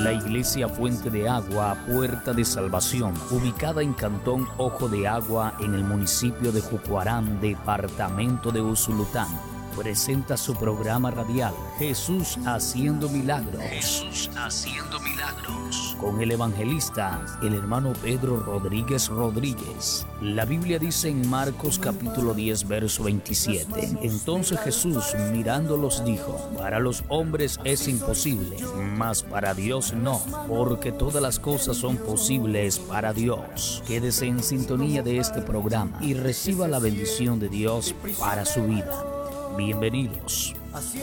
La Iglesia Fuente de Agua, Puerta de Salvación, ubicada en Cantón Ojo de Agua, en el municipio de Jucuarán, departamento de Usulután, presenta su programa radial Jesús Haciendo Milagros. Jesús Haciendo Milagros. Con el evangelista, el hermano Pedro Rodríguez Rodríguez. La Biblia dice en Marcos capítulo 10, verso 27. Entonces Jesús, mirándolos, dijo: para los hombres es imposible, mas para Dios no, porque todas las cosas son posibles para Dios. Quédese en sintonía de este programa y reciba la bendición de Dios para su vida. Bienvenidos.